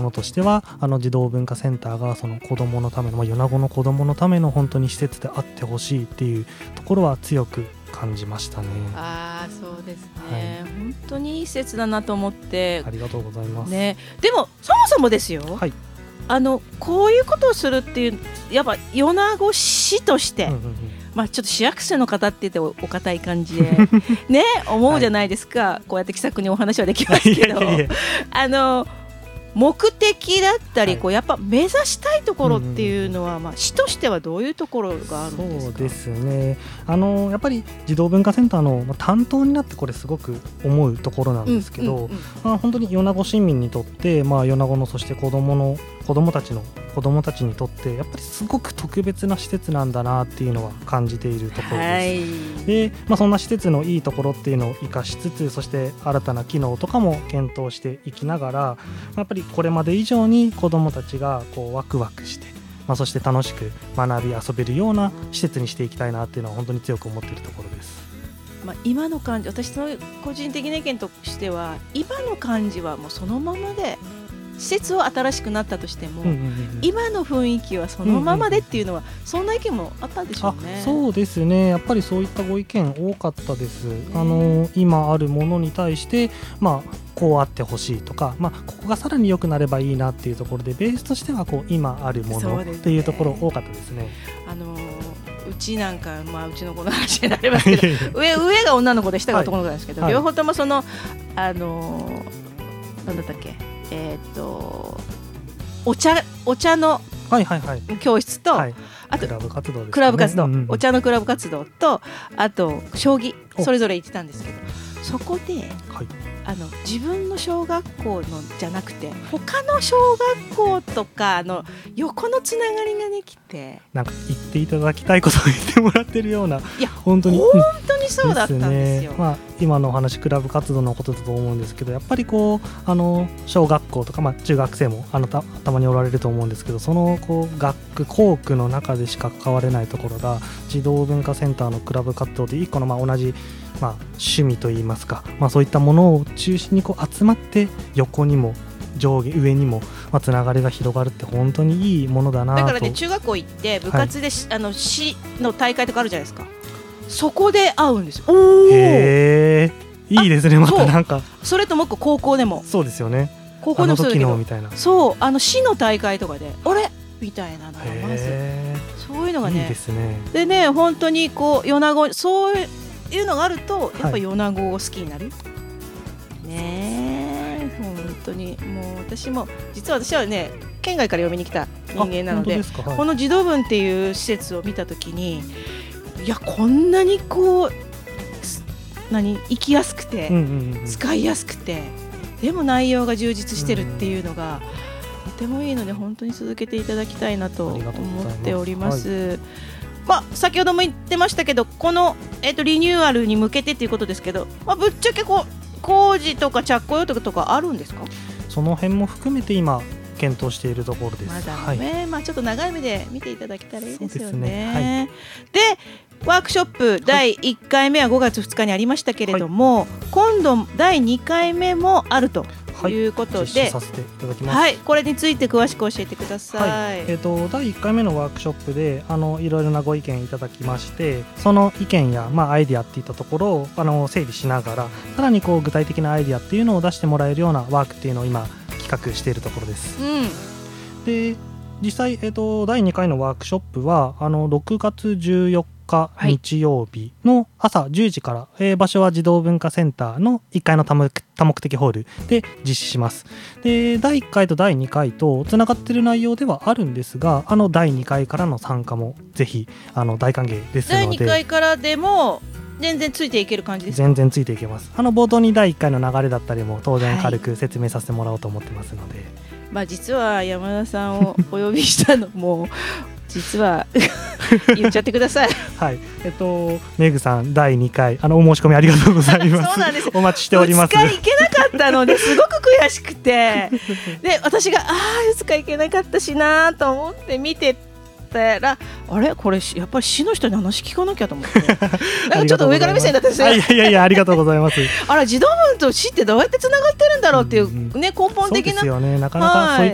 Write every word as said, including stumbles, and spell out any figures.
のとしては、あの児童文化センターがその子どものための、まあ、米子の子どものための本当に施設であってほしいっていうところは強く感じましたね。 ああ、そうですね、はい、本当にいい施設だなと思って。 ありがとうございます、 ね、でもそもそもですよ、 はい、あのこういうことをするっていうやっぱ米子市として、うんうんうん、まあ、ちょっと市役所の方って言って お, お堅い感じで、ね、思うじゃないですか、はい、こうやって気さくにお話はできますけどあの目的だったり、はい、こうやっぱ目指したいところっていうのは、うんうん、まあ、市としてはどういうところがあるんですか？ そうですね、あのやっぱり児童文化センターの担当になってこれすごく思うところなんですけど、うんうんうん、まあ、本当に米子市民にとって、まあ、米子のそして子どもの子どもたちの子どもたちにとってやっぱりすごく特別な施設なんだなっていうのは感じているところです、はい、で、まあ、そんな施設のいいところっていうのを生かしつつ、そして新たな機能とかも検討していきながら、やっぱりこれまで以上に子どもたちがこうワクワクして、まあ、そして楽しく学び遊べるような施設にしていきたいなっていうのは本当に強く思っているところです。 まあ、今の感じ、私の個人的な意見としては今の感じはもうそのままで、施設は新しくなったとしても、うんうんうん、今の雰囲気はそのままでっていうのは、うんうんうん、そんな意見もあったんでしょうね。 あ、そうですね、やっぱりそういったご意見多かったです、あの今あるものに対して、まあ、こうあってほしいとか、まあ、ここがさらに良くなればいいなっていうところで、ベースとしてはこう今あるものっていうところ多かったですね。 あのうちなんか、まあ、うちの子の話になりますけど上, 上が女の子で下が男の子なんですけど、はい、両方ともその、あのなんだったっけ、えー、とお茶、お茶の教室と、はいはいはい、あとクラブ活動ですね、クラブ活動、うんうん、お茶のクラブ活動と、あと将棋、それぞれ行ってたんですけど、そこで、はい、あの自分の小学校のじゃなくて他の小学校とかの横のつながりができて、 なんか言っていただきたいことを言ってもらってるような、 いや本当に本当にそうだったんですよ、 ね、まあ、今のお話クラブ活動のことだと思うんですけど、やっぱりこうあの小学校とか、まあ、中学生もあの た, たまにおられると思うんですけど、そのこう学区校区の中でしか関われないところが児童文化センターのクラブ活動で一個のまあ同じまあ、趣味といいますか、まあ、そういったものを中心にこう集まって横にも上下上にもまあつながりが広がるって本当にいいものだなと。 だからね、中学校行って部活で、はい、あの市の大会とかあるじゃないですか、そこで会うんですよ。おへー、いいですね。またなんかそ, それともう一個高校でもそうですよね、 高校でもそうだけど、 あの時のみたいな、 そうあの市の大会とかであれみたいなのがまずそういうのがね、 いいですね。 でね、本当にこう米子そういうのがあるとやっぱ米子を好きになる、はい、ねえ、本当にもう私も実は私はね県外から読みに来た人間なの で, で、はい、この児童文っていう施設を見たときに、いやこんなにこう何生きやすくて、うんうんうん、使いやすくて、でも内容が充実してるっていうのが、うん、とてもいいので本当に続けていただきたいなと思っております。まあ、先ほども言ってましたけど、この、えーと、リニューアルに向けてということですけど、まあ、ぶっちゃけこう工事とか着工予定とかあるんですか？ その辺も含めて今検討しているところです。 まだね、はい、まあ、ちょっと長い目で見ていただけたらいいですよね。そうですね、はい、でワークショップだいいっかいめはごがつふつかにありましたけれども、はい、今度だいにかいめもあるとということで、 実施させていただきます。 はい、これについて詳しく教えてください。 はい、えーと、だいいっかいめのワークショップであのいろいろなご意見いただきまして、その意見や、まあ、アイディアっていったところをあの整理しながら、さらにこう具体的なアイディアっていうのを出してもらえるようなワークっていうのを今企画しているところです。うん、で実際、えーと、だいにかいのワークショップはあのろくがつじゅうよっか日曜日の朝じゅうじから、はい、えー、場所は児童文化センターのいっかいの多目、多目的ホールで実施します。でだいいっかいとだいにかいとつながっている内容ではあるんですが、あのだいにかいからの参加もぜひあの大歓迎ですので、だいにかいからでも全然ついていける感じですか？ 全然ついていけます。あの冒頭にだいいっかいの流れだったりも当然軽く説明させてもらおうと思ってますので、はい、 まあ、実は山田さんをお呼びしたのも実は言っちゃってください。 はい、えっとメグさんだいにかいあのお申し込みありがとうございます。 そうなんです。 お待ちしております。 ふつか行けなかったのですごく悔しくて、で私がああふつか行けなかったしなと思って見てたら、あれこれやっぱり市の人に話聞かなきゃと思ってなんかちょっと上から目線だったんですよ。 いやいやいや、ありがとうございます。 あら児童文と市ってどうやってつながってるんだろうっていう、ね、根本的な、 そうですよね、なかなかそういった